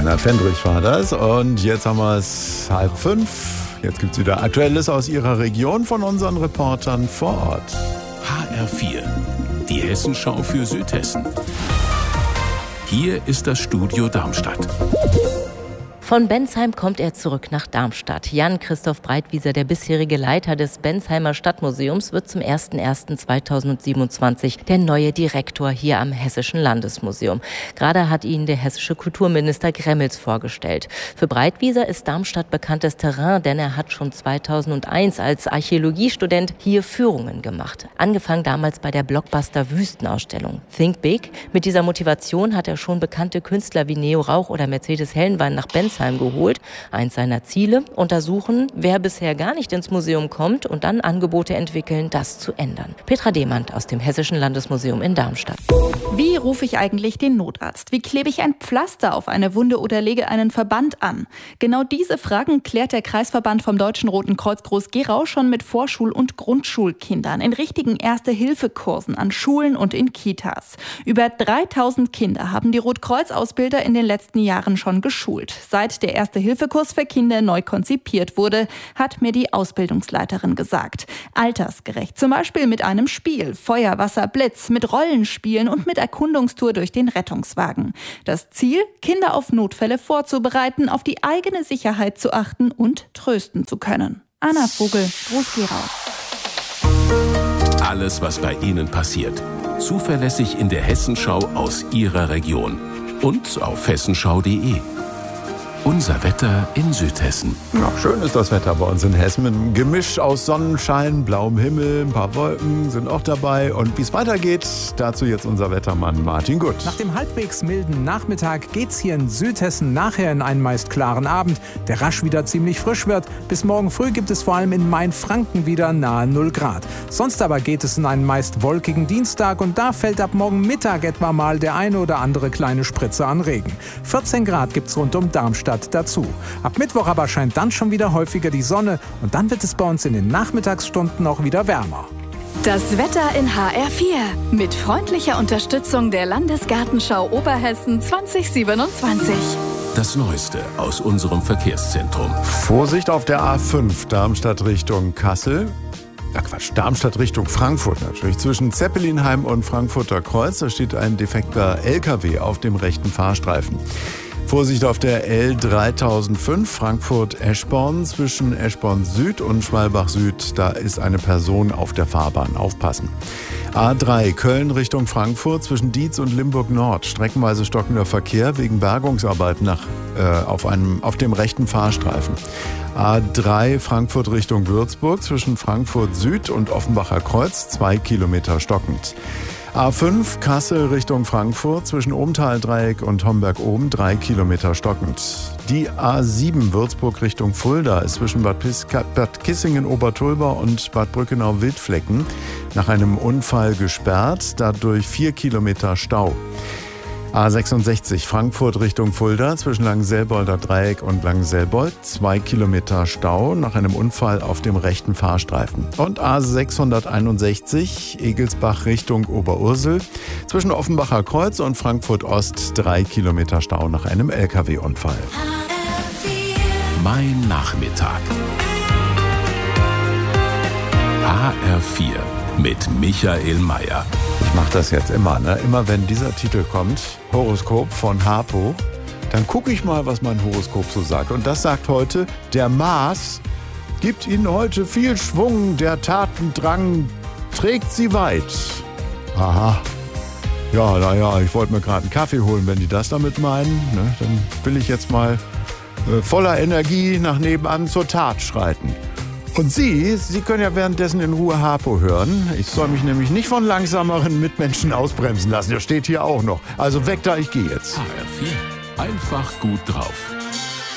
Anna Fendrich war das. Und jetzt haben wir es 4:30. Jetzt gibt es wieder Aktuelles aus Ihrer Region von unseren Reportern vor Ort. HR4, die Hessenschau für Südhessen. Hier ist das Studio Darmstadt. Von Bensheim kommt er zurück nach Darmstadt. Jan-Christoph Breitwieser, der bisherige Leiter des Bensheimer Stadtmuseums, wird zum 01.01.2027 der neue Direktor hier am Hessischen Landesmuseum. Gerade hat ihn der hessische Kulturminister Gremmels vorgestellt. Für Breitwieser ist Darmstadt bekanntes Terrain, denn er hat schon 2001 als Archäologiestudent hier Führungen gemacht. Angefangen damals bei der Blockbuster-Wüstenausstellung. Think Big. Mit dieser Motivation hat er schon bekannte Künstler wie Neo Rauch oder Mercedes Hellenwein nach Bensheim geholt. Eins seiner Ziele: untersuchen, wer bisher gar nicht ins Museum kommt und dann Angebote entwickeln, das zu ändern. Petra Demand aus dem Hessischen Landesmuseum in Darmstadt. Wie rufe ich eigentlich den Notarzt? Wie klebe ich ein Pflaster auf eine Wunde oder lege einen Verband an? Genau diese Fragen klärt der Kreisverband vom Deutschen Roten Kreuz Groß-Gerau schon mit Vorschul- und Grundschulkindern in richtigen Erste-Hilfe-Kursen an Schulen und in Kitas. Über 3000 Kinder haben die Rotkreuz-Ausbilder in den letzten Jahren schon geschult. Seit der Erste-Hilfe-Kurs für Kinder neu konzipiert wurde, hat mir die Ausbildungsleiterin gesagt. Altersgerecht, zum Beispiel mit einem Spiel, Feuer, Wasser, Blitz, mit Rollenspielen und mit Erkundungstour durch den Rettungswagen. Das Ziel: Kinder auf Notfälle vorzubereiten, auf die eigene Sicherheit zu achten und trösten zu können. Anna Vogel, Groß-Gerau. Alles, was bei Ihnen passiert. Zuverlässig in der Hessenschau aus Ihrer Region. Und auf hessenschau.de. Unser Wetter in Südhessen. Ja, schön ist das Wetter bei uns in Hessen. Mit einem Gemisch aus Sonnenschein, blauem Himmel, ein paar Wolken sind auch dabei. Und wie es weitergeht, dazu jetzt unser Wettermann Martin Gutt. Nach dem halbwegs milden Nachmittag geht's hier in Südhessen nachher in einen meist klaren Abend, der rasch wieder ziemlich frisch wird. Bis morgen früh gibt es vor allem in Mainfranken wieder nahe 0 Grad. Sonst aber geht es in einen meist wolkigen Dienstag und da fällt ab morgen Mittag etwa mal der eine oder andere kleine Spritze an Regen. 14 Grad gibt's rund um Darmstadt dazu. Ab Mittwoch aber scheint dann schon wieder häufiger die Sonne und dann wird es bei uns in den Nachmittagsstunden auch wieder wärmer. Das Wetter in HR4 mit freundlicher Unterstützung der Landesgartenschau Oberhessen 2027. Das Neueste aus unserem Verkehrszentrum. Vorsicht auf der A5, Darmstadt Richtung Kassel. Darmstadt Richtung Frankfurt natürlich. Zwischen Zeppelinheim und Frankfurter Kreuz, da steht ein defekter LKW auf dem rechten Fahrstreifen. Vorsicht auf der L3005 Frankfurt-Eschborn. Zwischen Eschborn Süd und Schwalbach Süd, da ist eine Person auf der Fahrbahn. Aufpassen. A3 Köln Richtung Frankfurt zwischen Dietz und Limburg Nord. Streckenweise stockender Verkehr wegen Bergungsarbeiten auf dem rechten Fahrstreifen. A3 Frankfurt Richtung Würzburg zwischen Frankfurt Süd und Offenbacher Kreuz 2 Kilometer stockend. A5 Kassel Richtung Frankfurt zwischen Ohmtal-Dreieck und Homberg-Ohm 3 Kilometer stockend. Die A7 Würzburg Richtung Fulda ist zwischen Bad Kissingen-Obertulba und Bad Brückenau-Wildflecken nach einem Unfall gesperrt, dadurch 4 Kilometer Stau. A66 Frankfurt Richtung Fulda zwischen Langenselbolder Dreieck und Langenselbold 2 Kilometer Stau nach einem Unfall auf dem rechten Fahrstreifen. Und A661 Egelsbach Richtung Oberursel zwischen Offenbacher Kreuz und Frankfurt Ost 3 Kilometer Stau nach einem LKW-Unfall. Mein Nachmittag. HR4 mit Michael Mayer. Ich mache das jetzt immer, ne? Immer wenn dieser Titel kommt, Horoskop von Harpo, dann gucke ich mal, was mein Horoskop so sagt. Und das sagt heute, der Mars gibt Ihnen heute viel Schwung, der Tatendrang trägt Sie weit. Aha. Ja, naja, ich wollte mir gerade einen Kaffee holen, wenn die das damit meinen. Ne? Dann will ich jetzt mal voller Energie nach nebenan zur Tat schreiten. Und Sie können ja währenddessen in Ruhe Harpo hören. Ich soll mich nämlich nicht von langsameren Mitmenschen ausbremsen lassen. Das steht hier auch noch. Also weg da, ich gehe jetzt. HR4. Einfach gut drauf.